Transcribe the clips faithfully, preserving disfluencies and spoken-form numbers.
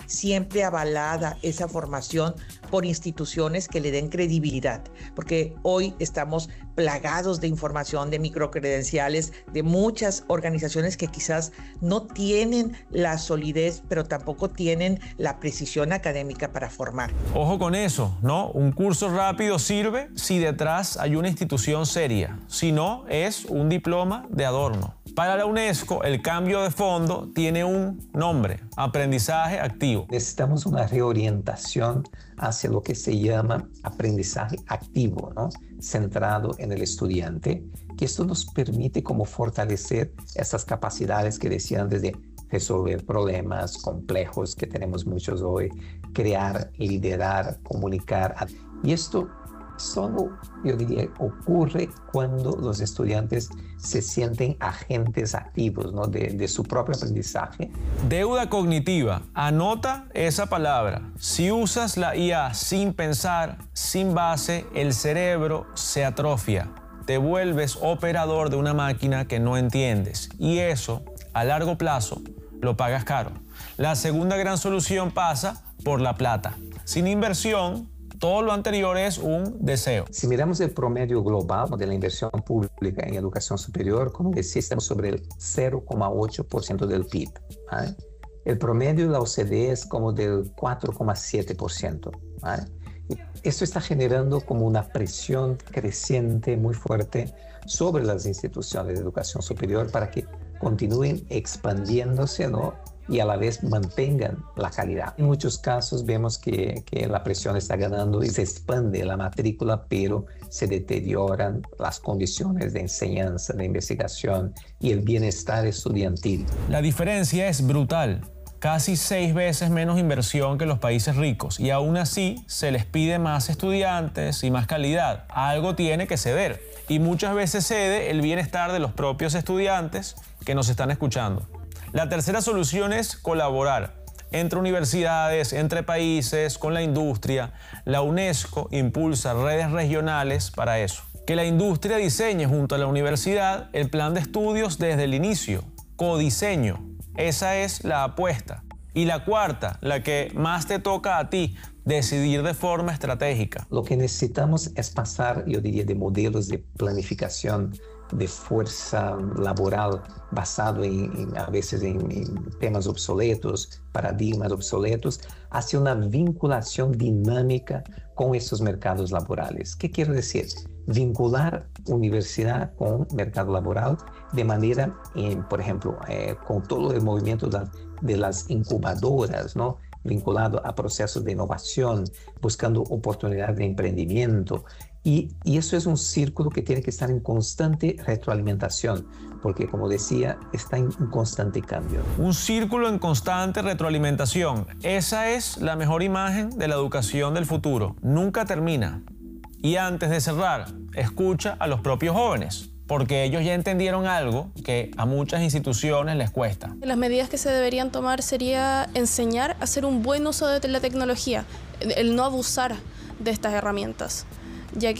siempre avalada esa formación por instituciones que le den credibilidad, porque hoy estamos plagados de información, de microcredenciales, de muchas organizaciones que quizás no tienen la solidez, pero tampoco tienen la precisión académica para formar. Ojo con eso, ¿no? Un curso rápido sirve si detrás hay una institución seria, si no, es un diploma de adorno. Para la UNESCO, el cambio de fondo tiene un nombre: aprendizaje activo. Necesitamos una reorientación hacia lo que se llama aprendizaje activo, ¿no? Centrado en el estudiante, que esto nos permite como fortalecer esas capacidades que decía antes de resolver problemas complejos que tenemos muchos hoy, crear, liderar, comunicar. Y esto solo, yo diría, ocurre cuando los estudiantes se sienten agentes activos, ¿no? de, de su propio aprendizaje. Deuda cognitiva. Anota esa palabra. Si usas la I A sin pensar, sin base, el cerebro se atrofia. Te vuelves operador de una máquina que no entiendes. Y eso, a largo plazo, lo pagas caro. La segunda gran solución pasa por la plata. Sin inversión, todo lo anterior es un deseo. Si miramos el promedio global de la inversión pública en educación superior, como decía, estamos sobre el cero coma ocho por ciento del P I B. ¿Vale? El promedio de la O C D E es como del cuatro coma siete por ciento. ¿Vale? Esto está generando como una presión creciente muy fuerte sobre las instituciones de educación superior para que continúen expandiéndose, ¿no? Y a la vez mantengan la calidad. En muchos casos vemos que, que la presión está ganando y se expande la matrícula, pero se deterioran las condiciones de enseñanza, de investigación y el bienestar estudiantil. La diferencia es brutal. Casi seis veces menos inversión que los países ricos, y aún así se les pide más estudiantes y más calidad. Algo tiene que ceder, y muchas veces cede el bienestar de los propios estudiantes que nos están escuchando. La tercera solución es colaborar entre universidades, entre países, con la industria. La UNESCO impulsa redes regionales para eso. Que la industria diseñe junto a la universidad el plan de estudios desde el inicio. Codiseño. Esa es la apuesta. Y la cuarta, la que más te toca a ti, decidir de forma estratégica. Lo que necesitamos es pasar, yo diría, de modelos de planificación de fuerza laboral basado en, en a veces en, en temas obsoletos, paradigmas obsoletos, hacia una vinculación dinámica con estos mercados laborales. ¿Qué quiero decir? Vincular universidad con mercado laboral de manera, eh, por ejemplo, eh, con todo el movimiento de, de las incubadoras, ¿no? Vinculado a procesos de innovación, buscando oportunidades de emprendimiento. Y, y eso es un círculo que tiene que estar en constante retroalimentación, porque, como decía, está en un constante cambio. Un círculo en constante retroalimentación. Esa es la mejor imagen de la educación del futuro. Nunca termina. Y antes de cerrar, escucha a los propios jóvenes, porque ellos ya entendieron algo que a muchas instituciones les cuesta. Las medidas que se deberían tomar sería enseñar a hacer un buen uso de la tecnología, el no abusar de estas herramientas, ya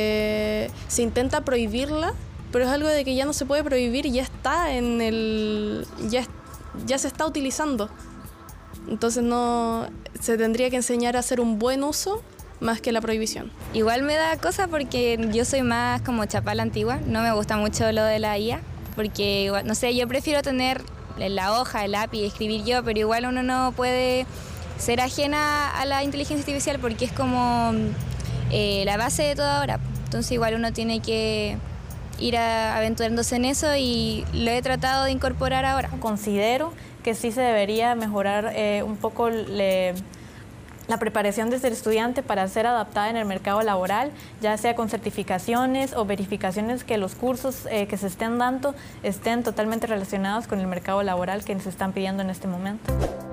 que se intenta prohibirla, pero es algo de que ya no se puede prohibir y ya está en el... ya, ya se está utilizando. Entonces no se tendría que enseñar a hacer un buen uso más que la prohibición. Igual me da cosa porque yo soy más como chapala antigua, no me gusta mucho lo de la I A, porque igual, no sé, yo prefiero tener la hoja, el lápiz y escribir yo, pero igual uno no puede ser ajena a la inteligencia artificial porque es como eh, la base de todo ahora. Entonces igual uno tiene que ir a, aventurándose en eso y lo he tratado de incorporar ahora. Considero que sí se debería mejorar eh, un poco le, la preparación desde el estudiante para ser adaptada en el mercado laboral, ya sea con certificaciones o verificaciones que los cursos eh, que se estén dando estén totalmente relacionados con el mercado laboral que se están pidiendo en este momento.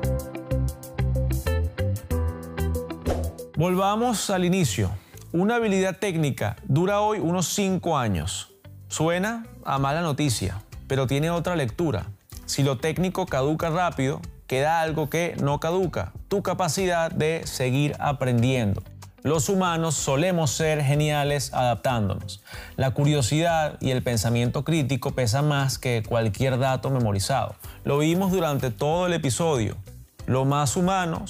Volvamos al inicio. Una habilidad técnica dura hoy unos cinco años. Suena a mala noticia, pero tiene otra lectura. Si lo técnico caduca rápido, queda algo que no caduca: tu capacidad de seguir aprendiendo. Los humanos solemos ser geniales adaptándonos. La curiosidad y el pensamiento crítico pesan más que cualquier dato memorizado. Lo vimos durante todo el episodio. Lo más humano